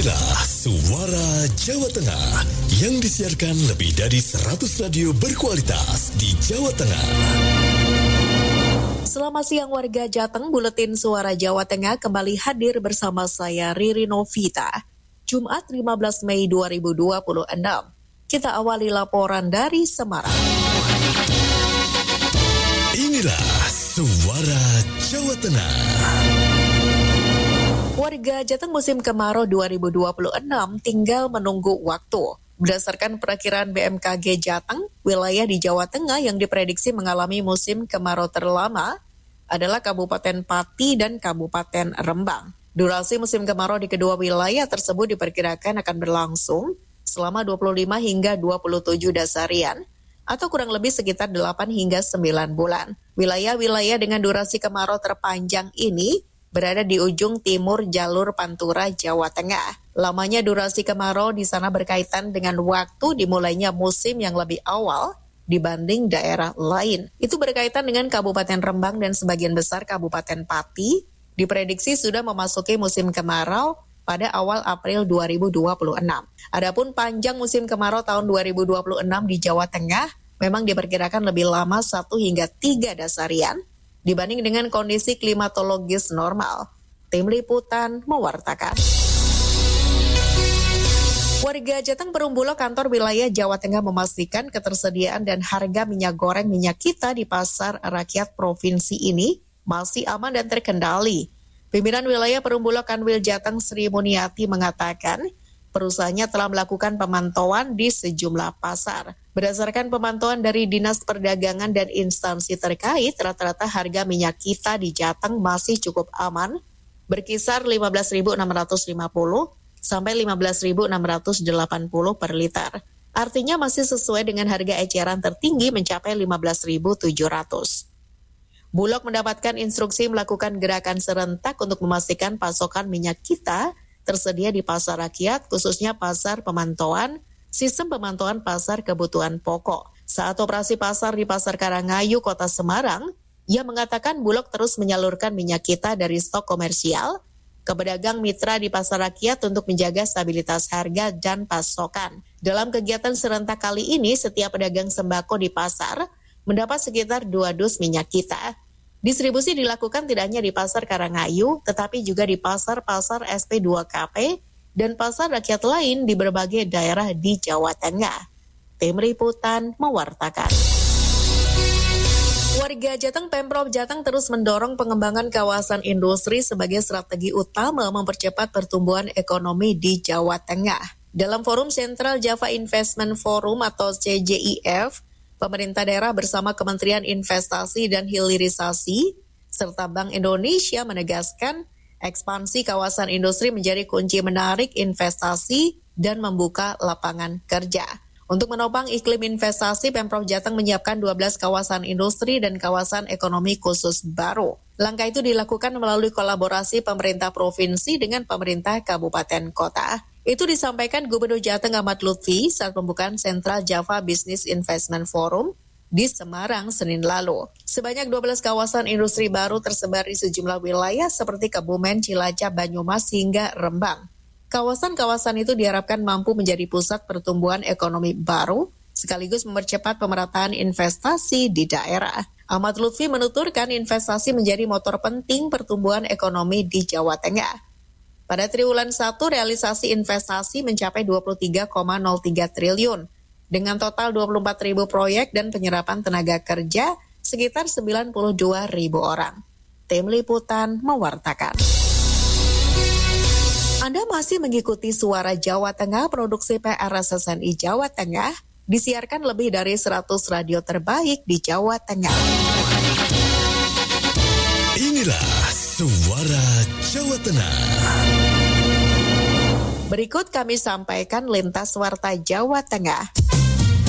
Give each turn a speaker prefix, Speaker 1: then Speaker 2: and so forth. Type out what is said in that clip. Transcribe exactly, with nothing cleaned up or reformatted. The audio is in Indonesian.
Speaker 1: Inilah Suara Jawa Tengah yang disiarkan lebih dari seratus radio berkualitas di Jawa Tengah.
Speaker 2: Selamat siang warga Jateng, Buletin Suara Jawa Tengah kembali hadir bersama saya Riri Novita. Jumat lima belas Mei dua ribu dua puluh enam. Kita awali laporan dari Semarang.
Speaker 1: Inilah Suara Jawa Tengah.
Speaker 2: Warga Jateng musim kemarau dua ribu dua puluh enam tinggal menunggu waktu. Berdasarkan perakiraan B M K G Jateng, wilayah di Jawa Tengah yang diprediksi mengalami musim kemarau terlama adalah Kabupaten Pati dan Kabupaten Rembang. Durasi musim kemarau di kedua wilayah tersebut diperkirakan akan berlangsung selama dua puluh lima hingga dua puluh tujuh dasarian atau kurang lebih sekitar delapan hingga sembilan bulan. Wilayah-wilayah dengan durasi kemarau terpanjang ini berada di ujung timur jalur Pantura, Jawa Tengah. Lamanya durasi kemarau di sana berkaitan dengan waktu dimulainya musim yang lebih awal dibanding daerah lain. Itu berkaitan dengan Kabupaten Rembang dan sebagian besar Kabupaten Pati, diprediksi sudah memasuki musim kemarau pada awal April dua ribu dua puluh enam. Adapun panjang musim kemarau tahun dua ribu dua puluh enam di Jawa Tengah memang diperkirakan lebih lama satu hingga tiga dasarian dibanding dengan kondisi klimatologis normal. Tim Liputan mewartakan. Warga Jateng Perumbulok kantor wilayah Jawa Tengah memastikan ketersediaan dan harga minyak goreng minyak kita di pasar rakyat provinsi ini masih aman dan terkendali. Pimpinan wilayah Perumbulok Kanwil Jateng Sri Muniati mengatakan perusahaannya telah melakukan pemantauan di sejumlah pasar. Berdasarkan pemantauan dari Dinas Perdagangan dan instansi terkait, rata-rata harga minyak kita di Jateng masih cukup aman, berkisar lima belas ribu enam ratus lima puluh sampai lima belas ribu enam ratus delapan puluh per liter. Artinya masih sesuai dengan harga eceran tertinggi mencapai lima belas ribu tujuh ratus. Bulog mendapatkan instruksi melakukan gerakan serentak untuk memastikan pasokan minyak kita tersedia di pasar rakyat, khususnya pasar pemantauan, sistem pemantauan pasar kebutuhan pokok. Saat operasi pasar di Pasar Karangayu, Kota Semarang, ia mengatakan Bulog terus menyalurkan minyak kita dari stok komersial ke pedagang mitra di pasar rakyat untuk menjaga stabilitas harga dan pasokan. Dalam kegiatan serentak kali ini, setiap pedagang sembako di pasar mendapat sekitar dua dus minyak kita. Distribusi dilakukan tidak hanya di Pasar Karangayu, tetapi juga di pasar-pasar S P dua K P dan pasar rakyat lain di berbagai daerah di Jawa Tengah. Tim Liputan mewartakan. Warga Jateng Pemprov Jateng terus mendorong pengembangan kawasan industri sebagai strategi utama mempercepat pertumbuhan ekonomi di Jawa Tengah. Dalam Forum Sentral Java Investment Forum atau C J I F, pemerintah daerah bersama Kementerian Investasi dan Hilirisasi serta Bank Indonesia menegaskan ekspansi kawasan industri menjadi kunci menarik investasi dan membuka lapangan kerja. Untuk menopang iklim investasi, Pemprov Jateng menyiapkan dua belas kawasan industri dan kawasan ekonomi khusus baru. Langkah itu dilakukan melalui kolaborasi pemerintah provinsi dengan pemerintah kabupaten kota. Itu disampaikan Gubernur Jateng Ahmad Lutfi saat pembukaan Sentral Java Business Investment Forum di Semarang Senin lalu. Sebanyak dua belas kawasan industri baru tersebar di sejumlah wilayah seperti Kebumen, Cilacap, Banyumas hingga Rembang. Kawasan-kawasan itu diharapkan mampu menjadi pusat pertumbuhan ekonomi baru sekaligus mempercepat pemerataan investasi di daerah. Ahmad Lutfi menuturkan investasi menjadi motor penting pertumbuhan ekonomi di Jawa Tengah. Pada triwulan satu, realisasi investasi mencapai dua puluh tiga koma nol tiga triliun dengan total dua puluh empat ribu proyek dan penyerapan tenaga kerja sekitar sembilan puluh dua ribu orang. Tim Liputan mewartakan. Anda masih mengikuti Suara Jawa Tengah, produksi P R S S N I Jawa Tengah, disiarkan lebih dari seratus radio terbaik di Jawa Tengah.
Speaker 1: Inilah Suara Jawa Tengah.
Speaker 2: Berikut kami sampaikan lintas warta Jawa Tengah.